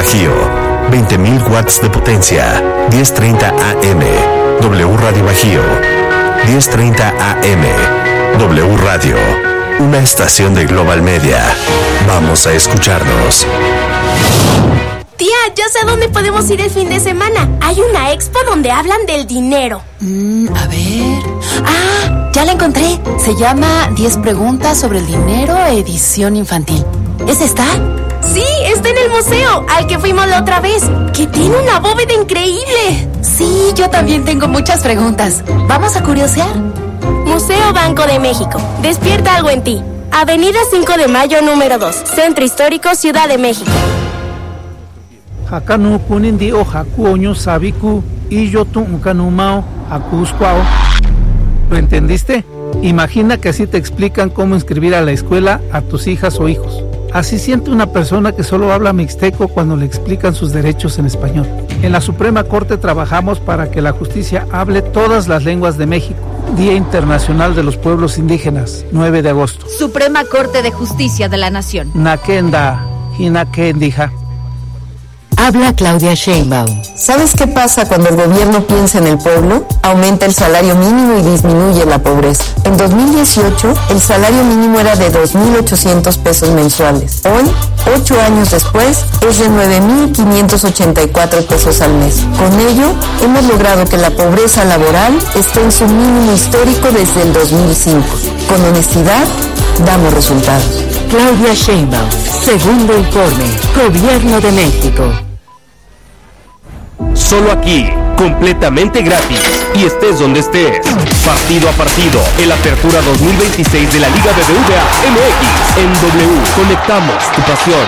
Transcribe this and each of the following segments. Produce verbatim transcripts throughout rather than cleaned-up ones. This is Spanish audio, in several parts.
Bajío, veinte mil watts de potencia, diez treinta A M. W Radio Bajío, diez treinta A M. W Radio, una estación de Global Media. Vamos a escucharnos. Tía, ya sé a dónde podemos ir el fin de semana. Hay una expo donde hablan del dinero. Mm, a ver... ¡Ah! Ya la encontré. Se llama diez preguntas sobre el dinero, edición infantil. ¿Esa está? Sí, está en el museo, al que fuimos la otra vez, que tiene una bóveda increíble. Sí, yo también tengo muchas preguntas. ¿Vamos a curiosear? Museo Banco de México. Despierta algo en ti. Avenida cinco de Mayo, número dos. Centro Histórico, Ciudad de México. Hakanu kunindi o hakuoño sabiku y yo tu unkanumao hakuskwao. ¿Lo entendiste? Imagina que así te explican cómo inscribir a la escuela a tus hijas o hijos. Así siente una persona que solo habla mixteco cuando le explican sus derechos en español. En la Suprema Corte trabajamos para que la justicia hable todas las lenguas de México. Día Internacional de los Pueblos Indígenas, nueve de agosto. Suprema Corte de Justicia de la Nación. Nakenda, hinakendija. Habla Claudia Sheinbaum. ¿Sabes qué pasa cuando el gobierno piensa en el pueblo? Aumenta el salario mínimo y disminuye la pobreza. En dos mil dieciocho, el salario mínimo era de dos mil ochocientos pesos mensuales. Hoy, ocho años después, es de nueve mil quinientos ochenta y cuatro pesos al mes. Con ello, hemos logrado que la pobreza laboral esté en su mínimo histórico desde el dos mil cinco. Con honestidad, damos resultados. Claudia Sheinbaum, segundo informe, Gobierno de México. Solo aquí, completamente gratis, y estés donde estés. Partido a partido, el Apertura dos mil veintiséis de la Liga B B V A M X en W. Conectamos tu pasión.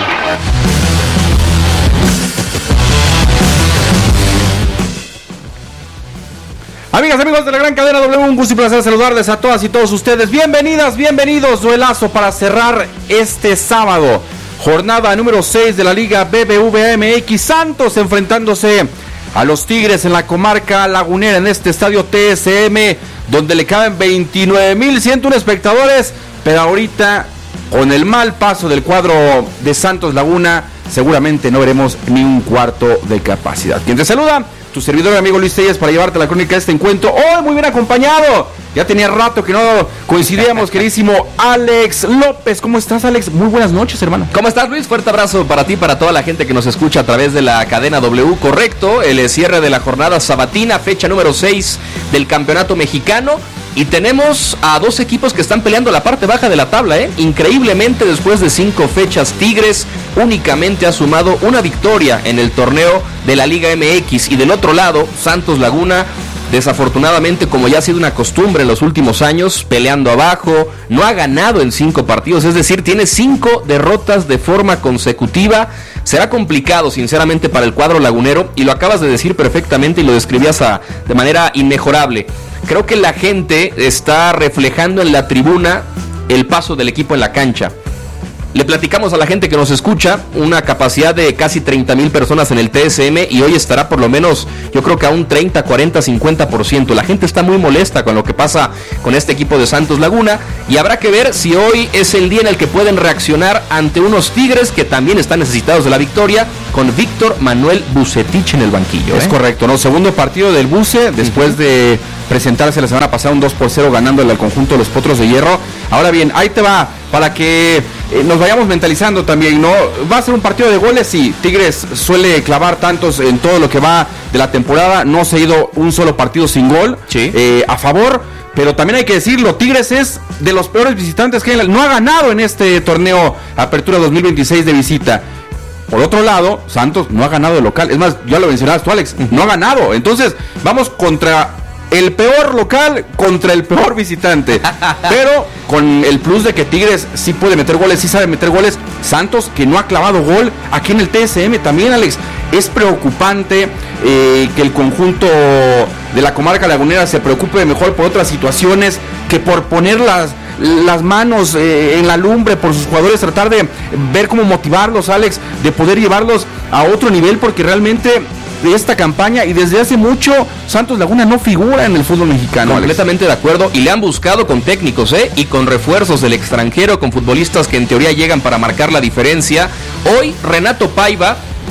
Amigas, amigos de la gran cadena W, un gusto y placer saludarles a todas y todos ustedes. Bienvenidas, bienvenidos, duelazo para cerrar este sábado. Jornada número seis de la Liga B B V A M X. Santos enfrentándose a los Tigres en la comarca lagunera en este estadio T S M, donde le caben veintinueve mil ciento uno espectadores, pero ahorita con el mal paso del cuadro de Santos Laguna seguramente no veremos ni un cuarto de capacidad. Quien te saluda, tu servidor y amigo Luis Telles, para llevarte la crónica de este encuentro. Hoy muy bien acompañado, ya tenía rato que no coincidíamos, queridísimo Alex López. ¿Cómo estás, Alex? Muy buenas noches, hermano. ¿Cómo estás, Luis? Fuerte abrazo para ti, para toda la gente que nos escucha a través de la cadena W. Correcto, el cierre de la jornada sabatina, fecha número seis del campeonato mexicano. Y tenemos a dos equipos que están peleando la parte baja de la tabla, ¿eh? Increíblemente, después de cinco fechas, Tigres únicamente ha sumado una victoria en el torneo de la Liga M X. Y del otro lado, Santos Laguna, desafortunadamente, como ya ha sido una costumbre en los últimos años, peleando abajo, no ha ganado en cinco partidos, es decir, tiene cinco derrotas de forma consecutiva. Será complicado, sinceramente, para el cuadro lagunero, y lo acabas de decir perfectamente y lo describías a, de manera inmejorable. Creo que la gente está reflejando en la tribuna el paso del equipo en la cancha. Le platicamos a la gente que nos escucha una capacidad de casi treinta mil personas en el T S M, y hoy estará por lo menos, yo creo que a un treinta, cuarenta, cincuenta por ciento. La gente está muy molesta con lo que pasa con este equipo de Santos Laguna, y habrá que ver si hoy es el día en el que pueden reaccionar ante unos Tigres que también están necesitados de la victoria, con Víctor Manuel Vucetich en el banquillo. ¿eh? Es correcto, ¿no? Segundo partido del Buce, después uh-huh. de presentarse la semana pasada un dos por cero ganándole al conjunto de los Potros de Hierro. Ahora bien, ahí te va, para que eh, nos vayamos mentalizando también, ¿no? Va a ser un partido de goles, sí. Tigres suele clavar tantos en todo lo que va de la temporada, no se ha ido un solo partido sin gol, sí. eh, a favor, pero también hay que decirlo, Tigres es de los peores visitantes que hay, no ha ganado en este torneo Apertura dos mil veintiséis de visita. Por otro lado, Santos no ha ganado de local, es más, ya lo mencionabas tú, Alex, no ha ganado. Entonces, vamos contra el peor local contra el peor visitante, pero con el plus de que Tigres sí puede meter goles, sí sabe meter goles. Santos, que no ha clavado gol aquí en el T S M también, Alex. Es preocupante eh, que el conjunto de la comarca lagunera se preocupe mejor por otras situaciones que por poner las, las manos eh, en la lumbre por sus jugadores, tratar de ver cómo motivarlos, Alex, de poder llevarlos a otro nivel, porque realmente de esta campaña y desde hace mucho Santos Laguna no figura en el fútbol mexicano. Completamente Alex. De acuerdo, y le han buscado con técnicos, ¿eh? Y con refuerzos del extranjero, con futbolistas que en teoría llegan para marcar la diferencia. Hoy Renato Paiva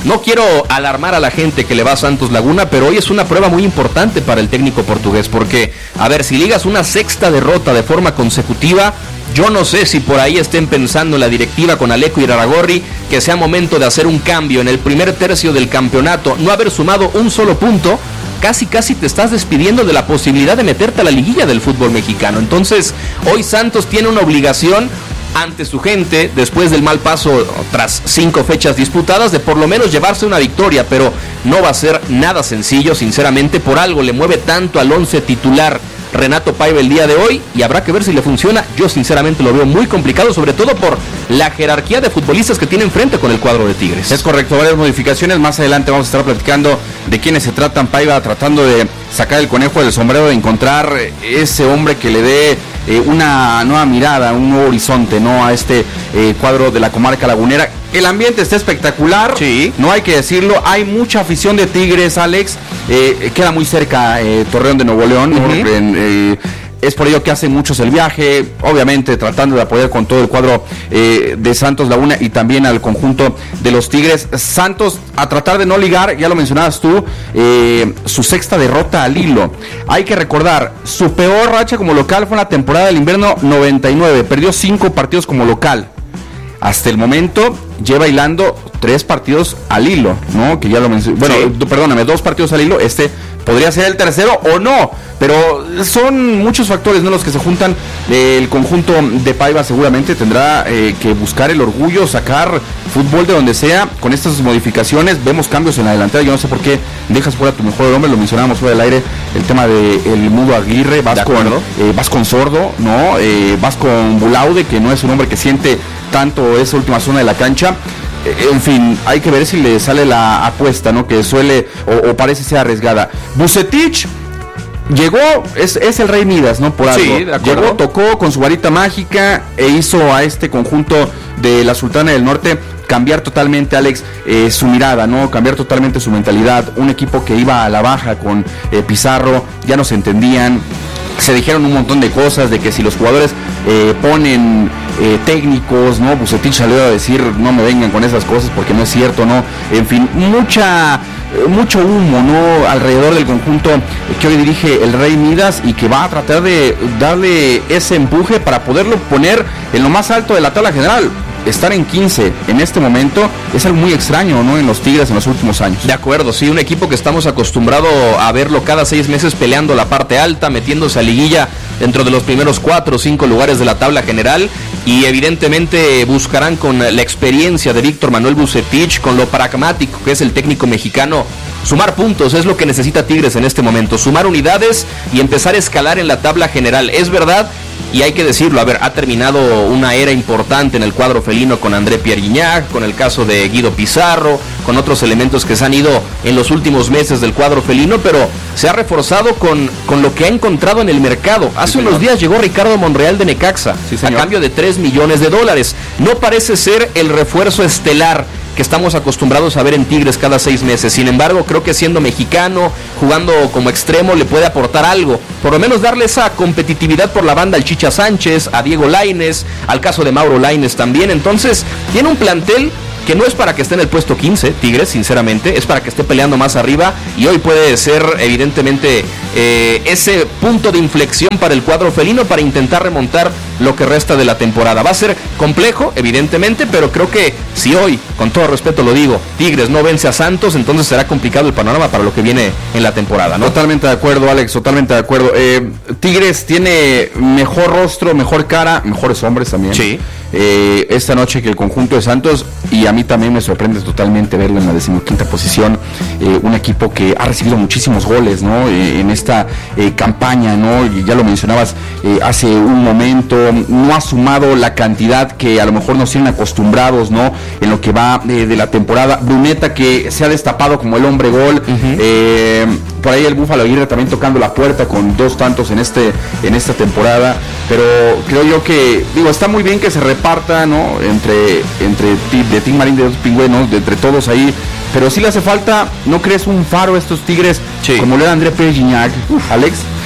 no quiero alarmar a la gente que le va a Santos Laguna, pero hoy es una prueba muy importante para el técnico portugués, porque, a ver, si ligas una sexta derrota de forma consecutiva, yo no sé si por ahí estén pensando en la directiva con Alejo Iraragorri que sea momento de hacer un cambio en el primer tercio del campeonato, no haber sumado un solo punto. Casi, casi te estás despidiendo de la posibilidad de meterte a la liguilla del fútbol mexicano. Entonces, hoy Santos tiene una obligación ante su gente, después del mal paso tras cinco fechas disputadas, de por lo menos llevarse una victoria, pero no va a ser nada sencillo, sinceramente. Por algo le mueve tanto al once titular Renato Paiva el día de hoy, y habrá que ver si le funciona. Yo sinceramente lo veo muy complicado, sobre todo por la jerarquía de futbolistas que tiene enfrente con el cuadro de Tigres. Es correcto, varias modificaciones. Más adelante vamos a estar platicando de quiénes se tratan. Paiva tratando de sacar el conejo del sombrero, de encontrar ese hombre que le dé eh, una nueva mirada, un nuevo horizonte, ¿no?, a este eh, cuadro de la comarca lagunera. El ambiente está espectacular, sí, no hay que decirlo. Hay mucha afición de Tigres, Alex. Eh, queda muy cerca eh, Torreón de Nuevo León, ¿no? Uh-huh. en, eh, Es por ello que hacen muchos el viaje, obviamente tratando de apoyar con todo el cuadro eh, de Santos Laguna y también al conjunto de los Tigres. Santos a tratar de no ligar, ya lo mencionabas tú, eh, su sexta derrota al hilo. Hay que recordar, su peor racha como local fue en la temporada del invierno noventa y nueve, perdió cinco partidos como local. Hasta el momento lleva hilando tres partidos al hilo, ¿no? Que ya lo mencioné. Bueno, sí. perdóname, dos partidos al hilo. Este podría ser el tercero o no, pero son muchos factores, ¿no?, los que se juntan. Eh, el conjunto de Paiva seguramente tendrá eh, que buscar el orgullo, sacar fútbol de donde sea. Con estas modificaciones vemos cambios en la delantera. Yo no sé por qué dejas fuera a tu mejor hombre, lo mencionábamos fuera del aire, el tema de el Mudo Aguirre. Vas con, eh, vas con Sordo, ¿no? Eh, vas con Bulaude, que no es un hombre que siente tanto esa última zona de la cancha. En fin, hay que ver si le sale la apuesta, ¿no?, que suele o, o parece ser arriesgada. Vucetich llegó, es, es el Rey Midas, ¿no?, por algo. Sí, de acuerdo. Llegó, tocó con su varita mágica e hizo a este conjunto de la Sultana del Norte cambiar totalmente, Alex, eh, su mirada, ¿no?, cambiar totalmente su mentalidad. Un equipo que iba a la baja con eh, Pizarro, ya no se entendían. Se dijeron un montón de cosas, de que si los jugadores eh, ponen eh, técnicos, ¿no? Vucetich salió a decir, no me vengan con esas cosas porque no es cierto, ¿no? En fin, mucha, eh, mucho humo, ¿no?, alrededor del conjunto que hoy dirige el Rey Midas y que va a tratar de darle ese empuje para poderlo poner en lo más alto de la tabla general. Estar en quince en este momento es algo muy extraño, ¿no?, en los Tigres en los últimos años. De acuerdo, sí, un equipo que estamos acostumbrados a verlo cada seis meses peleando la parte alta, metiéndose a liguilla dentro de los primeros cuatro o cinco lugares de la tabla general, y evidentemente buscarán con la experiencia de Víctor Manuel Vucetich, con lo pragmático que es el técnico mexicano, sumar puntos. Es lo que necesita Tigres en este momento, sumar unidades y empezar a escalar en la tabla general. Es verdad, y hay que decirlo, a ver, ha terminado una era importante en el cuadro felino con André Pierre Gignac, con el caso de Guido Pizarro, con otros elementos que se han ido en los últimos meses del cuadro felino, pero se ha reforzado con, con lo que ha encontrado en el mercado. Hace sí, unos días llegó Ricardo Monreal de Necaxa, sí, a cambio de tres millones de dólares. No parece ser el refuerzo estelar que estamos acostumbrados a ver en Tigres cada seis meses. Sin embargo, creo que siendo mexicano, jugando como extremo, le puede aportar algo. Por lo menos darle esa competitividad por la banda al Chicha Sánchez, a Diego Lainez, al caso de Mauro Lainez también. Entonces, tiene un plantel que no es para que esté en el puesto quince, Tigres, sinceramente, es para que esté peleando más arriba, y hoy puede ser evidentemente eh, ese punto de inflexión para el cuadro felino para intentar remontar lo que resta de la temporada. Va a ser complejo, evidentemente, pero creo que si hoy, con todo respeto lo digo, Tigres no vence a Santos, entonces será complicado el panorama para lo que viene en la temporada, ¿no? Totalmente de acuerdo, Alex, totalmente de acuerdo. Eh, Tigres tiene mejor rostro, mejor cara, mejores hombres también. Sí. Eh, esta noche que el conjunto de Santos, y a mí también me sorprende totalmente verlo en la decimoquinta posición, eh, un equipo que ha recibido muchísimos goles, ¿no?, eh, en esta eh, campaña, ¿no?, y ya lo mencionabas eh, hace un momento, no ha sumado la cantidad que a lo mejor nos tienen acostumbrados, ¿no?, en lo que va eh, de la temporada. Bruneta, que se ha destapado como el hombre gol, uh-huh. eh, por ahí el Búfalo Aguirre también tocando la puerta con dos tantos en este en esta temporada, pero creo yo que, digo, está muy bien que se reparta, ¿no?, entre entre de Team Marín, de los Pingüinos, de entre todos ahí, pero sí le hace falta, ¿no crees?, un faro a estos Tigres, sí, como le da André Pérez Gignac, Alex,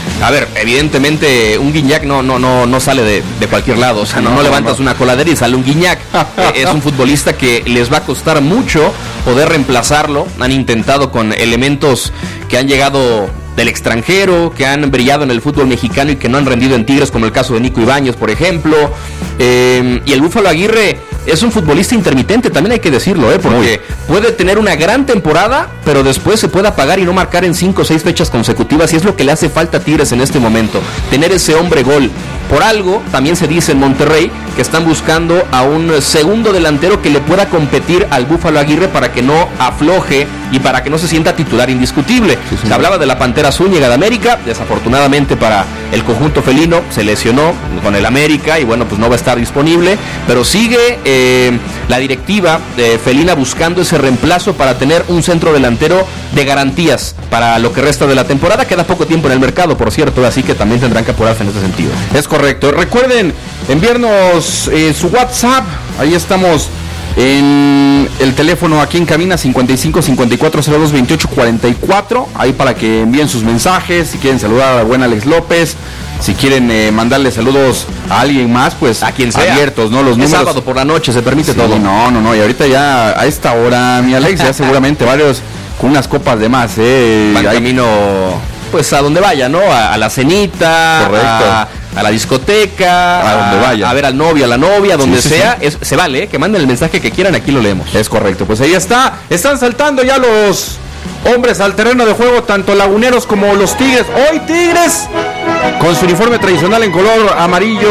A ver, evidentemente un Guiñac no, no, no, no sale de, de cualquier lado, o sea, no, no, no levantas no. una coladera y sale un Guiñac. eh, es un futbolista que les va a costar mucho poder reemplazarlo. Han intentado con elementos que han llegado del extranjero, que han brillado en el fútbol mexicano y que no han rendido en Tigres, como el caso de Nico Ibáñez, por ejemplo. Eh, y el Búfalo Aguirre es un futbolista intermitente, también hay que decirlo, ¿eh? Porque puede tener una gran temporada, pero después se puede apagar y no marcar en cinco o seis fechas consecutivas, y es lo que le hace falta a Tigres en este momento, tener ese hombre gol. Por algo, también se dice en Monterrey que están buscando a un segundo delantero que le pueda competir al Búfalo Aguirre para que no afloje y para que no se sienta titular indiscutible. Sí, sí. Se hablaba de la Pantera Zúñiga de América, desafortunadamente para el conjunto felino se lesionó con el América y bueno, pues no va a estar disponible, pero sigue eh, la directiva de felina buscando ese reemplazo para tener un centro delantero de garantías para lo que resta de la temporada. Queda poco tiempo en el mercado, por cierto, así que también tendrán que apurarse en ese sentido. Es correcto. Recuerden enviarnos eh, su WhatsApp. Ahí estamos en el teléfono aquí en cabina cincuenta y cinco cincuenta y cuatro cero dos veintiocho cuarenta y cuatro. Ahí para que envíen sus mensajes. Si quieren saludar a la buena Alex López, si quieren eh, mandarle saludos a alguien más, pues a quien sea. Abiertos, ¿no? Los es números. Sábado por la noche, se permite Sí, todo. No, no, no. Y ahorita ya a esta hora, mi Alex, ya seguramente varios con unas copas de más, ¿eh? Van Hay... camino, pues a donde vaya, ¿no? A, a la cenita. Correcto. A... a la discoteca, a donde vaya, a ver al novio, a la novia, donde sí, sí, sea, sí. Es, se vale, ¿eh? Que manden el mensaje que quieran, aquí lo leemos. Es correcto, pues ahí está, están saltando ya los hombres al terreno de juego, tanto laguneros como los Tigres. Hoy Tigres, con su uniforme tradicional en color amarillo,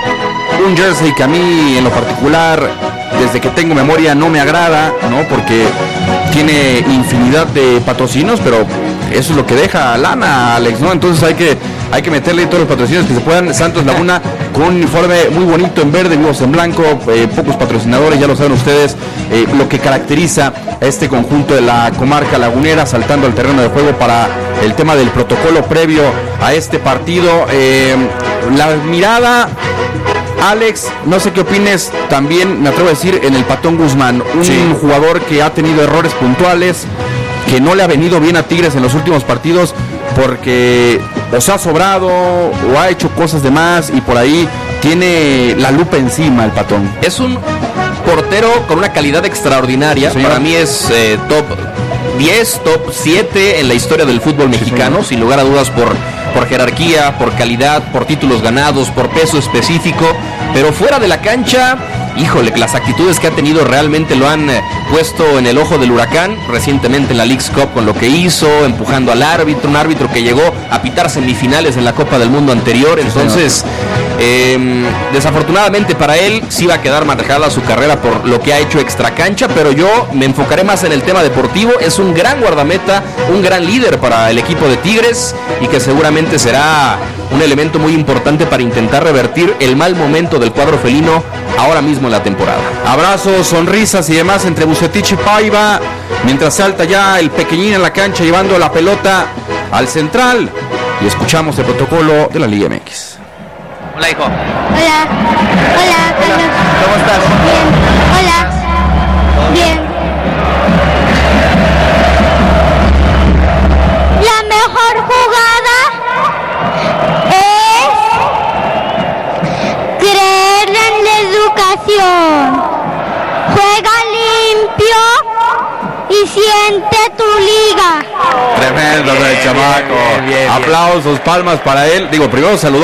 un jersey que a mí en lo particular, desde que tengo memoria, no me agrada, ¿no? Porque tiene infinidad de patrocinios, pero eso es lo que deja lana, Alex, ¿no? Entonces hay que hay que meterle todos los patrocinios que se puedan. Santos Laguna con un uniforme muy bonito en verde, vivos en blanco, eh, pocos patrocinadores, ya lo saben ustedes, eh, lo que caracteriza a este conjunto de la comarca lagunera, saltando al terreno de juego para el tema del protocolo previo a este partido. Eh, la mirada, Alex, no sé qué opines, también me atrevo a decir en el Patón Guzmán, un sí. jugador que ha tenido errores puntuales, que no le ha venido bien a Tigres en los últimos partidos, porque o se ha sobrado o ha hecho cosas de más y por ahí tiene la lupa encima el Patón. Es un portero con una calidad extraordinaria, sí, para mí es eh, top diez, top siete en la historia del fútbol mexicano, sí, sin lugar a dudas, por, por jerarquía, por calidad, por títulos ganados, por peso específico, pero fuera de la cancha, híjole, las actitudes que ha tenido realmente lo han eh, puesto en el ojo del huracán, recientemente en la Leagues Cup con lo que hizo, empujando al árbitro, un árbitro que llegó a pitar semifinales en la Copa del Mundo anterior, entonces eh, desafortunadamente para él sí va a quedar marcada su carrera por lo que ha hecho extracancha, pero yo me enfocaré más en el tema deportivo. Es un gran guardameta, un gran líder para el equipo de Tigres y que seguramente será un elemento muy importante para intentar revertir el mal momento del cuadro felino ahora mismo en la temporada. Abrazos, sonrisas y demás entre Bucetich y Paiva, mientras salta ya el pequeñín en la cancha llevando la pelota al central y escuchamos el protocolo de la Liga M X. Hola, hijo. Hola. Hola, Carlos. ¿Cómo estás? Bien. Hola. Bien. La mejor jugada es creer en la educación. Juega limpio y siente tu liga. Tremendo el chamaco. Bien, bien, bien. Aplausos, palmas para él. Digo, primero saludar